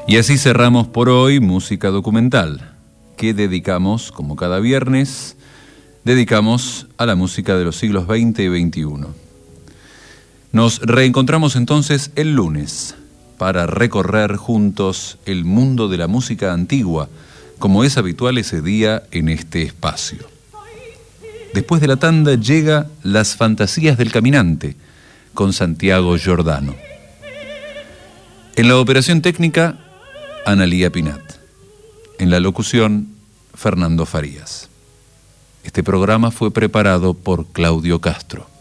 Y así cerramos por hoy Música Documental, que dedicamos, como cada viernes, dedicamos a la música de los siglos XX y XXI. Nos reencontramos entonces el lunes para recorrer juntos el mundo de la música antigua, como es habitual ese día en este espacio. Después de la tanda llega Las Fantasías del Caminante, con Santiago Giordano. En la operación técnica, Analía Pinat. En la locución, Fernando Farías. Este programa fue preparado por Claudio Castro.